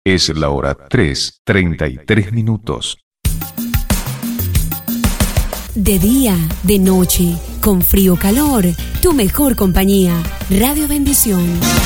Es la hora 3:33. De día, de noche, con frío o calor, tu mejor compañía, Radio Bendición.